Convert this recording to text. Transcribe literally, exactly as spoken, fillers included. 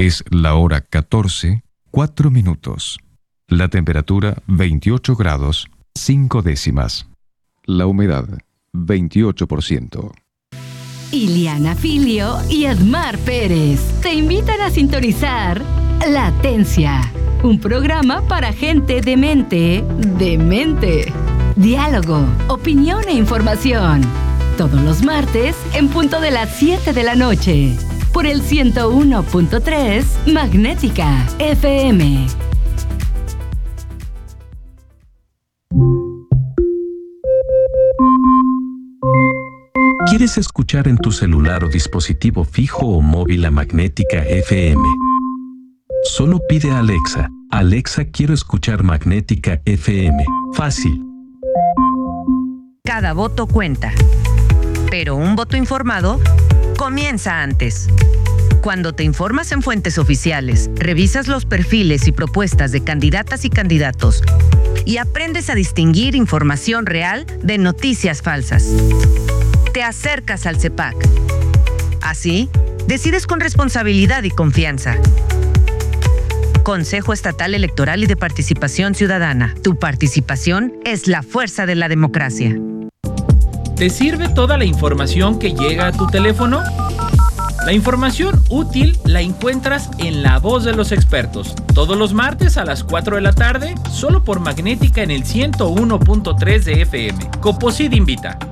Es la hora catorce, cuatro minutos. La temperatura veintiocho grados, cinco décimas. La humedad veintiocho por ciento. Iliana Filio y Edmar Pérez te invitan a sintonizar Latencia, un programa para gente de mente, de mente. Diálogo, opinión e información. Todos los martes en punto de las siete de la noche. Por el ciento uno punto tres Magnética F M. ¿Quieres escuchar en tu celular o dispositivo fijo o móvil a Magnética F M? Solo pide a Alexa: Alexa, quiero escuchar Magnética F M. Fácil. Cada voto cuenta, pero un voto informado comienza antes. Cuando te informas en fuentes oficiales, revisas los perfiles y propuestas de candidatas y candidatos y aprendes a distinguir información real de noticias falsas. Te acercas al C E P A C. Así, decides con responsabilidad y confianza. Consejo Estatal Electoral y de Participación Ciudadana. Tu participación es la fuerza de la democracia. ¿Te sirve toda la información que llega a tu teléfono? La información útil la encuentras en La Voz de los Expertos, todos los martes a las cuatro de la tarde, solo por Magnética en el ciento uno punto tres de F M. Coposid invita.